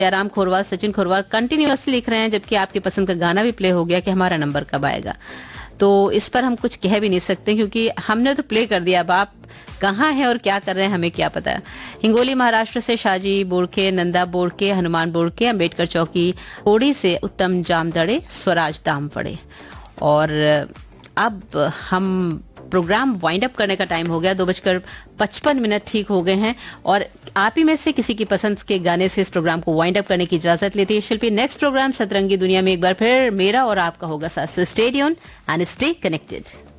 Jairam Khorwal, Sachin Khorwal continuously लिख रहे हैं, जबकि आपकी पसंद का गाना भी प्ले हो गया कि हमारा नंबर कब आएगा। तो इस पर हम कुछ कह भी नहीं सकते क्योंकि हमने तो प्ले कर दिया। अब आप कहाँ हैं और क्या कर रहे हैं हमें क्या पता। हिंगोली महाराष्ट्र से शाजी बोड़के, नंदा बोड़के, हनुमान बोड़के, अंबेडकर चौकी ओडी से उत्तम जामदड़े, स्वराज दामवड़े। और अब हम प्रोग्राम वाइंड अप करने का टाइम हो गया, 2:55 ठीक हो गए हैं। और आप ही में से किसी की पसंद के गाने से इस प्रोग्राम को वाइंड अप करने की इजाजत लेती है शिल्पी। नेक्स्ट प्रोग्राम सतरंगी दुनिया में एक बार फिर मेरा और आपका होगा साथ। So stay tuned and stay connected.